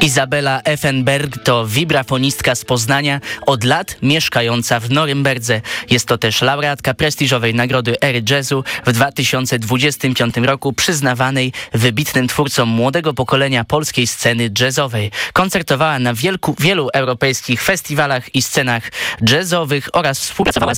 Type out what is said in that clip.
Izabela Effenberg to wibrafonistka z Poznania, od lat mieszkająca w Norymberdze. Jest to też laureatka prestiżowej nagrody Ery Jazzu w 2025 roku, przyznawanej wybitnym twórcom młodego pokolenia polskiej sceny jazzowej. Koncertowała na wielu europejskich festiwalach i scenach jazzowych oraz współpracowała z